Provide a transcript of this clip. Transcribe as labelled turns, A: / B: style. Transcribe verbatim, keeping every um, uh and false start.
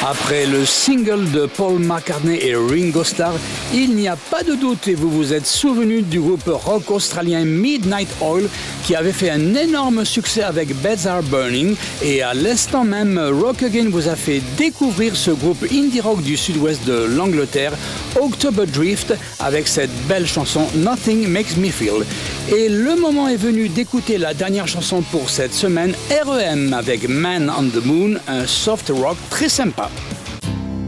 A: Après le single de Paul McCartney et Ringo Starr, il n'y a pas de doute et vous vous êtes souvenu du groupe rock australien Midnight Oil qui avait fait un énorme succès avec Beds Are Burning et à l'instant même, Rock Again vous a fait découvrir ce groupe indie rock du sud-ouest de l'Angleterre, October Drift, avec cette belle chanson Nothing Makes Me Feel. Et le moment est venu d'écouter la dernière chanson pour cette semaine, R E M avec Man on the Moon, un soft rock très sympa.